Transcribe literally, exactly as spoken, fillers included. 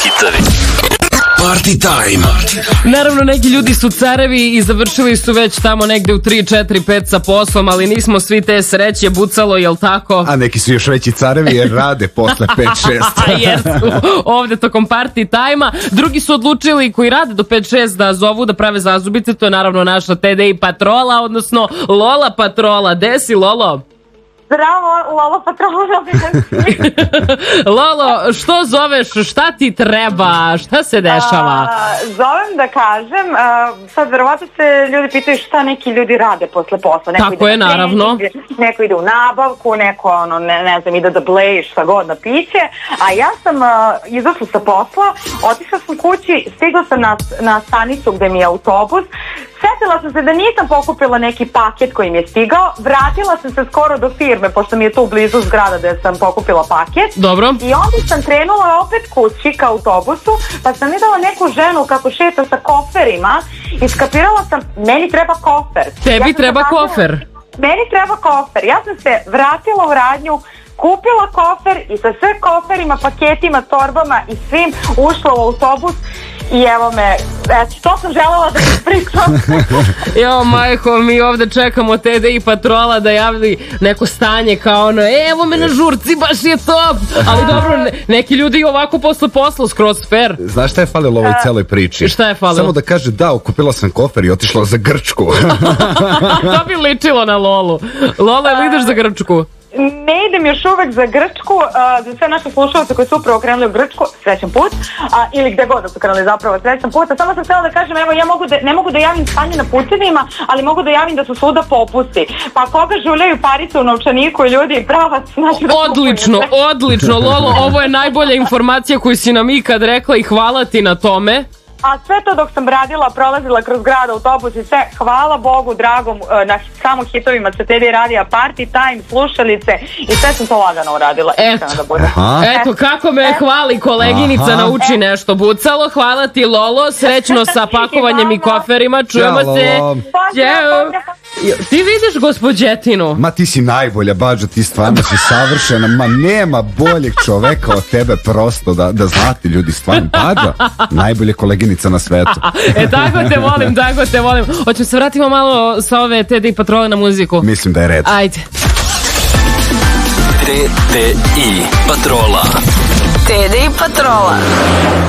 hitovi. Party time. Naravno, neki ljudi su carevi i završili su već tamo negde u tri, četiri, pet sa poslom, ali nismo svi te sreće, bucalo, jel tako? A neki su još veći carevi jer rade posle pet šest. Jer su ovde tokom party time-a. Drugi su odlučili, koji rade do pet šest, da zovu, da prave zazubice. To je naravno naša T D I patrola, odnosno Lola patrola. Gde si, Lolo? Zdravo, Lolo patrola. Lolo, što zoveš, šta ti treba, šta se dešava? A, zovem da kažem, a, sad verovatno se ljudi pitaju šta neki ljudi rade posle posla. Neko Tako je, naravno. Trening, neko ide u nabavku, neko, ono, ne, ne znam, ide da bleji šta god na piće, a ja sam a, izašla sa posla, otišla sam kući, stigla sam na, na stanicu gde mi je autobus, setila sam se da nisam pokupila neki paket koji mi je stigao, vratila sam se skoro do firme, pošto mi je tu blizu zgrada gde sam pokupila paket. Dobro. I onda sam krenula opet kući ka autobusu, pa sam videla neku ženu kako šeta sa koferima i skapirala sam, meni treba kofer. Tebi ja treba zakazala, kofer. Meni treba kofer. Ja sam se vratila u radnju, kupila kofer i sa sve koferima, paketima, torbama i svim ušla u autobus. I evo me, eto, to sam želela da ispričam. Jo, majko, mi ovde čekamo T D I patrola da javi neko stanje kao ono, e, evo me na žurci, baš je top. Ali dobro, ne, neki ljudi ovako posle posla skroz fair. Znaš šta je falilo ovoj celoj priči? Šta je falilo? Samo da kaže da, kupila sam kofer i otišla za Grčku. To bi ličilo na Lolu. Lola, ili ideš za Grčku? Ne idem još uvek za Grčku, uh, za sve naše slušalce koji su upravo krenuli u Grčku, srećan put, uh, ili gde god da su krenuli zapravo, srećan put. A samo sam htjela da kažem, evo, ja mogu da, ne mogu da javim stanje na putevima, ali mogu da javim da su svuda popusti. Pa koga žuljaju parice u novčaniku i ljudi, pravac, znači da... Odlično, odlično, Lolo, ovo je najbolja informacija koju si nam ikad rekla i hvala ti na tome. A sve to dok sam radila, prolazila kroz grad, autobus i sve, hvala Bogu dragom, na samo hitovima se T D I radija, Party Time, slušalice i sve sam to lagano uradila. Eto, da budem. Eto kako me hvali koleginica, Aha. nauči nešto bucalo. Hvala ti, Lolo, srećno sa pakovanjem i koferima, čujemo Ćao, se. Lolo. Ćao. Ti vidiš gospođetinu? Ma ti si najbolja, Bađo, ti stvarno si savršena. Ma nema boljeg čoveka od tebe, prosto da, da znate ljudi, stvarno. Bađo, najbolje koleginica na svetu. E, tako te volim, tako te volim. Hoćemo se vratimo malo sa ove T D I patrole na muziku. Mislim da je red. Ajde. T D I patrola. T D I patrola.